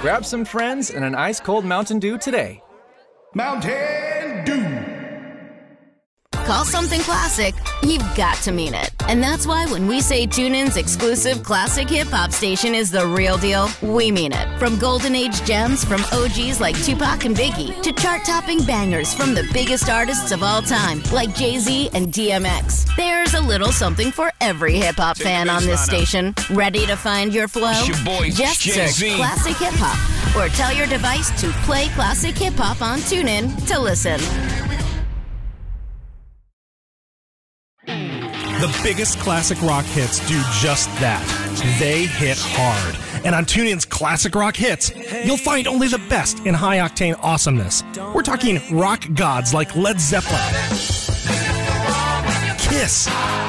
Grab some friends and an ice-cold Mountain Dew today. Mountain Dew. Call something classic, you've got to mean it. And that's why when we say TuneIn's exclusive classic hip-hop station is the real deal, we mean it. From golden age gems from OGs like Tupac and Biggie to chart-topping bangers from the biggest artists of all time like Jay-Z and DMX. There's a little something for every hip-hop fan on this station. Ready to find your flow? It's your boy, Just Jay-Z. search Classic Hip-Hop or tell your device to play Classic Hip-Hop on TuneIn to listen. The biggest classic rock hits do just that. They hit hard. And on TuneIn's Classic Rock Hits, you'll find only the best in high-octane awesomeness. We're talking rock gods like Led Zeppelin, Kiss,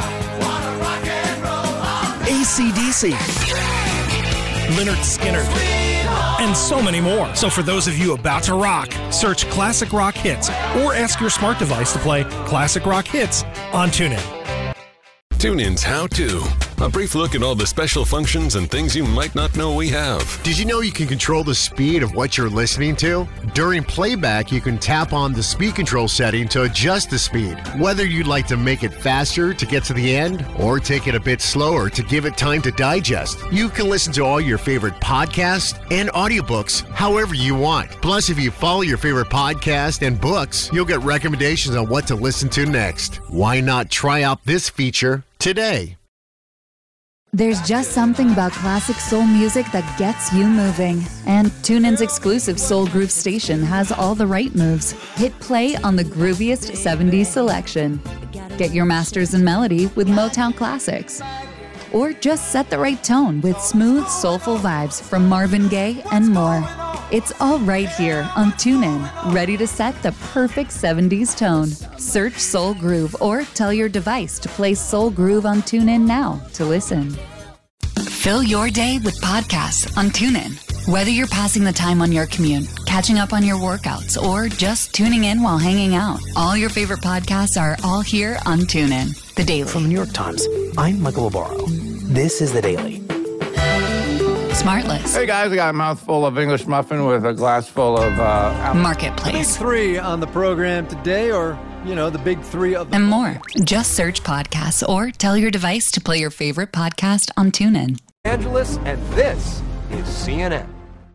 AC/DC, Lynyrd Skynyrd, and so many more. So for those of you about to rock, search Classic Rock Hits or ask your smart device to play Classic Rock Hits on TuneIn. TuneIn's How To. A brief look at all the special functions and things you might not know we have. Did you know you can control the speed of what you're listening to? During playback, you can tap on the speed control setting to adjust the speed. Whether you'd like to make it faster to get to the end or take it a bit slower to give it time to digest, you can listen to all your favorite podcasts and audiobooks however you want. Plus, if you follow your favorite podcast and books, you'll get recommendations on what to listen to next. Why not try out this feature today? There's just something about classic soul music that gets you moving. And TuneIn's exclusive Soul Groove station has all the right moves. Hit play on the grooviest 70s selection. Get your masters in melody with Motown classics. Or just set the right tone with smooth, soulful vibes from Marvin Gaye and more. It's all right here on TuneIn, ready to set the perfect 70s tone. Search Soul Groove or tell your device to play Soul Groove on TuneIn now to listen. Fill your day with podcasts on TuneIn. Whether you're passing the time on your commute, catching up on your workouts, or just tuning in while hanging out, all your favorite podcasts are all here on TuneIn. The Daily. From the New York Times, I'm Michael Obaro. This is The Daily. Smartless. Hey guys, I got a mouthful of English muffin with a glass full of Marketplace. Big three on the program today, or, the big three of them. And more. Just search podcasts or tell your device to play your favorite podcast on TuneIn. Angeles, and this is CNN.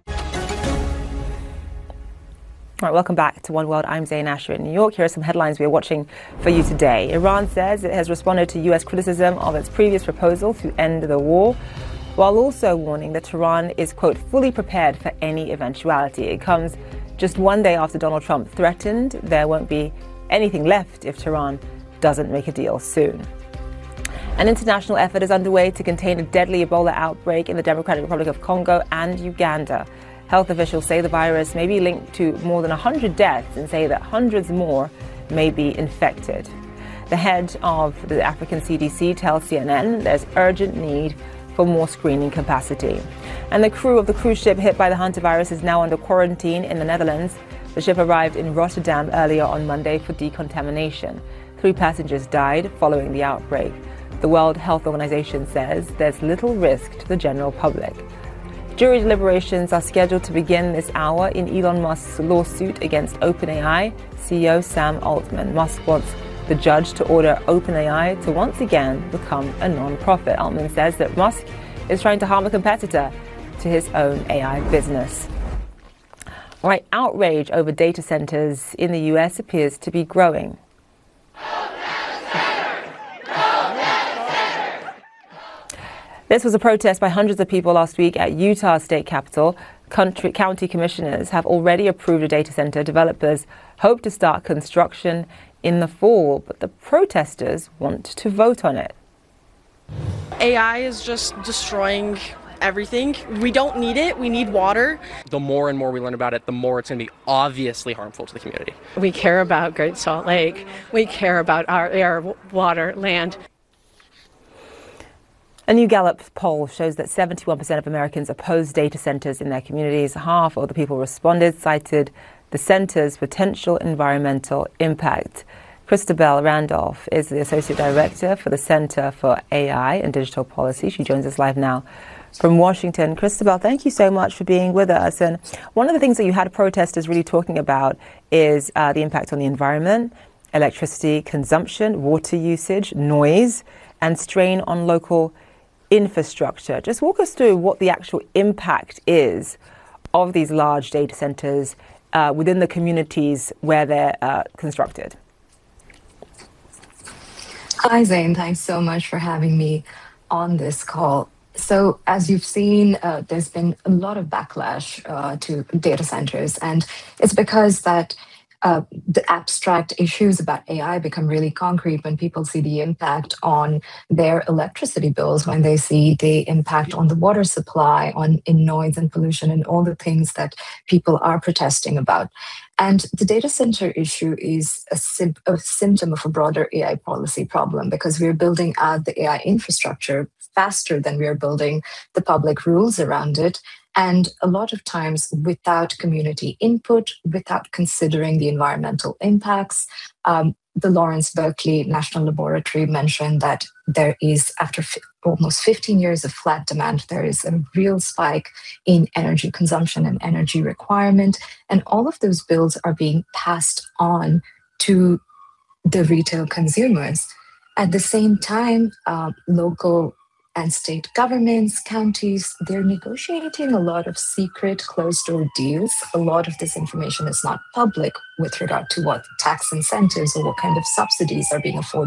All right, welcome back to One World. I'm Zain Asher in New York. Here are some headlines we are watching for you today. Iran says it has responded to U.S. criticism of its previous proposal to end the war, while also warning that Tehran is, quote, fully prepared for any eventuality. It comes just one day after Donald Trump threatened there won't be anything left if Tehran doesn't make a deal soon. An international effort is underway to contain a deadly Ebola outbreak in the Democratic Republic of Congo and Uganda. Health officials say the virus may be linked to more than 100 deaths and say that hundreds more may be infected. The head of the African CDC tells CNN there's urgent need for more screening capacity. And the crew of the cruise ship hit by the hantavirus is now under quarantine in the Netherlands. The ship arrived in Rotterdam earlier on Monday for decontamination. 3 passengers died following the outbreak. The World Health Organization says there's little risk to the general public. Jury deliberations are scheduled to begin this hour in Elon Musk's lawsuit against OpenAI CEO Sam Altman. Musk wants the judge to order OpenAI to once again become a non-profit. Altman says that Musk is trying to harm a competitor to his own AI business. All right, outrage over data centers in the U.S. appears to be growing. This was a protest by hundreds of people last week at Utah State Capitol. County commissioners have already approved a data center. Developers hope to start construction in the fall, but the protesters want to vote on it. AI is just destroying everything. We don't need it. We need water. The more and more we learn about it, the more it's going to be obviously harmful to the community. We care about Great Salt Lake. We care about our air, water, land. A new Gallup poll shows that 71% of Americans oppose data centers in their communities. Half of the people responded cited the center's potential environmental impact. Christabel Randolph is the Associate Director for the Center for AI and Digital Policy. She joins us live now from Washington. Christabel, thank you so much for being with us. And one of the things that you had protesters really talking about is the impact on the environment, electricity consumption, water usage, noise, and strain on local infrastructure. Just walk us through what the actual impact is of these large data centers within the communities where they're constructed. Hi, Zane. Thanks so much for having me on this call. So as you've seen, there's been a lot of backlash to data centers, and it's because that the abstract issues about AI become really concrete when people see the impact on their electricity bills, when they see the impact on the water supply, in noise and pollution and all the things that people are protesting about. And the data center issue is a symptom of a broader AI policy problem, because we're building out the AI infrastructure faster than we are building the public rules around it. And a lot of times without community input, without considering the environmental impacts. The Lawrence Berkeley National Laboratory mentioned that there is, after almost 15 years of flat demand, there is a real spike in energy consumption and energy requirement. And all of those bills are being passed on to the retail consumers. At the same time, local and state governments, counties, they're negotiating a lot of secret closed-door deals. A lot of this information is not public with regard to what tax incentives or what kind of subsidies are being afforded